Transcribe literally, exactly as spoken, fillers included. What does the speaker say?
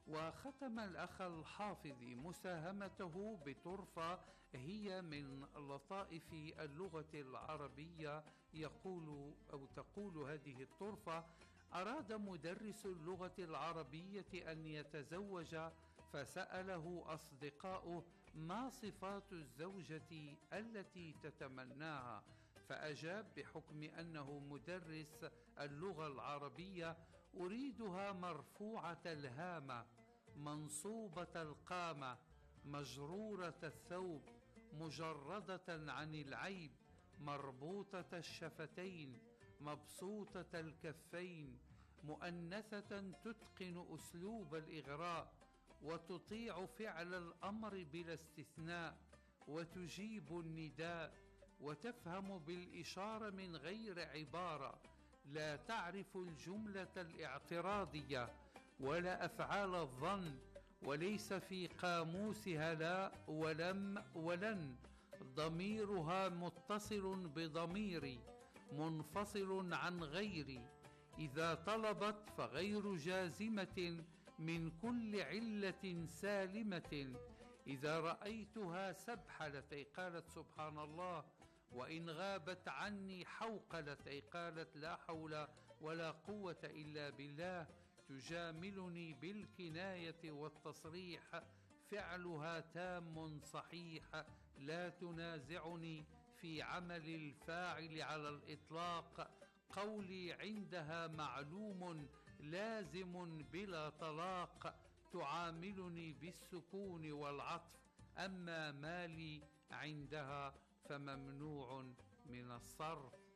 وختم الأخ الحافظ مساهمته بطرفة هي من لطائف اللغة العربية. يقول أو تقول هذه الطرفة: أراد مدرس اللغة العربية أن يتزوج، فسأله أصدقاؤه ما صفات الزوجة التي تتمناها، فأجاب بحكم أنه مدرس اللغة العربية: أريدها مرفوعة الهامة، منصوبة القامة، مجرورة الثوب، مجردة عن العيب، مربوطة الشفتين، مبسوطة الكفين، مؤنثة تتقن أسلوب الإغراء، وتطيع فعل الأمر بلا استثناء، وتجيب النداء، وتفهم بالإشارة من غير عبارة، لا تعرف الجملة الاعتراضية ولا أفعال الظن، وليس في قاموسها لا ولم ولن، ضميرها متصل بضميري، منفصل عن غيري، إذا طلبت فغير جازمة من كل علة سالمة، إذا رأيتها سبحلت أي قالت سبحان الله، وإن غابت عني حوقلت أي قالت لا حول ولا قوة إلا بالله، تجاملني بالكناية والتصريح، فعلها تام صحيح، لا تنازعني في عمل الفاعل على الإطلاق، قولي عندها معلوم لازم بلا طلاق، تعاملني بالسكون والعطف، أما مالي عندها فممنوع من الصرف.